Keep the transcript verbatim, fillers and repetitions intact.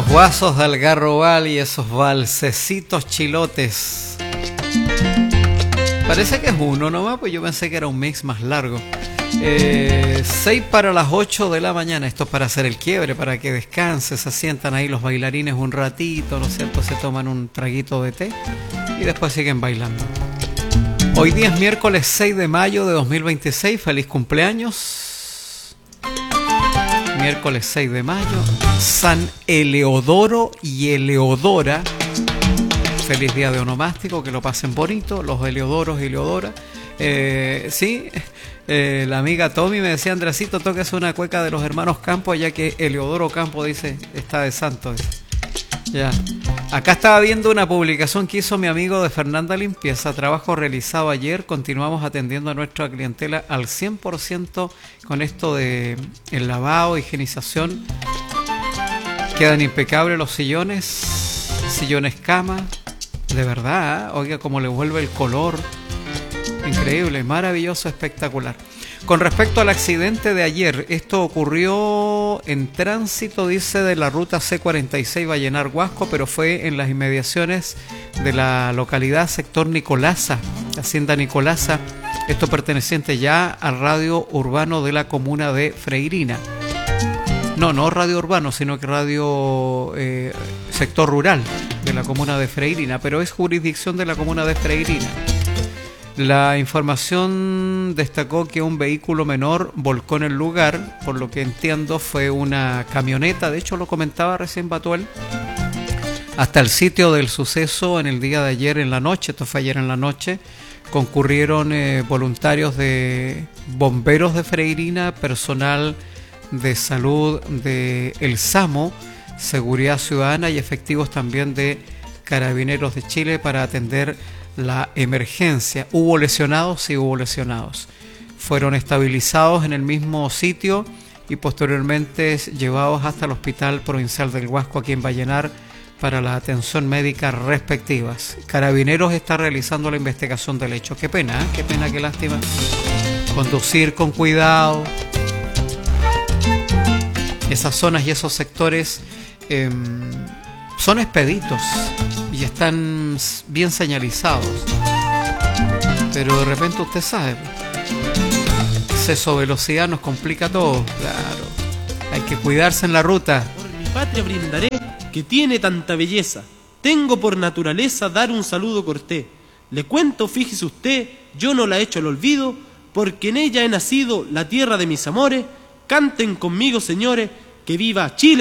guasos de Algarrobal y esos valsecitos chilotes. Parece que es uno nomás, pues yo pensé que era un mix más largo. Eh, seis para las ocho de la mañana. Esto es para hacer el quiebre, para que descanse, se sientan ahí los bailarines un ratito, ¿no es cierto? Se toman un traguito de té y después siguen bailando. Hoy día es miércoles seis de mayo de dos mil veintiséis. Feliz cumpleaños. Miércoles seis de mayo. San Eleodoro y Eleodora. Feliz día de onomástico, que lo pasen bonito, los Eleodoros y Eleodora. Eh, sí, eh, la amiga Tommy me decía, Andresito, toques una cueca de los hermanos Campos, ya que Eleodoro Campo dice, está de santo. Ya. Acá estaba viendo una publicación que hizo mi amigo de Fernanda Limpieza, trabajo realizado ayer. Continuamos atendiendo a nuestra clientela al cien por ciento con esto de el lavado, higienización. Quedan impecables los sillones, sillones cama, de verdad, ¿eh? Oiga cómo le vuelve el color, increíble, maravilloso, espectacular. Con respecto al accidente de ayer, esto ocurrió en tránsito, dice, de la ruta C cuarenta y seis Vallenar Huasco, pero fue en las inmediaciones de la localidad sector Nicolasa, Hacienda Nicolasa, esto perteneciente ya al radio urbano de la comuna de Freirina. No, no radio urbano, sino que radio eh, sector rural de la comuna de Freirina, pero es jurisdicción de la comuna de Freirina. La información destacó que un vehículo menor volcó en el lugar, por lo que entiendo fue una camioneta, de hecho lo comentaba recién Batuel, hasta el sitio del suceso en el día de ayer en la noche, esto fue ayer en la noche, concurrieron eh, voluntarios de bomberos de Freirina, personal de salud de El Samo, Seguridad Ciudadana y efectivos también de Carabineros de Chile para atender la emergencia. ¿Hubo lesionados? Sí, hubo lesionados. Fueron estabilizados en el mismo sitio y posteriormente llevados hasta el Hospital Provincial del Huasco aquí en Vallenar para la atención médica respectivas. Carabineros está realizando la investigación del hecho. Qué pena, ¿eh? Qué pena, qué lástima. Conducir con cuidado. Esas zonas y esos sectores eh, son expeditos y están bien señalizados, pero de repente usted sabe, exceso de velocidad nos complica todo. Claro, hay que cuidarse en la ruta. Por mi patria brindaré, que tiene tanta belleza, tengo por naturaleza dar un saludo cortés. Le cuento, fíjese usted, yo no la echo al olvido, porque en ella he nacido, la tierra de mis amores. Canten conmigo, señores, que viva Chile.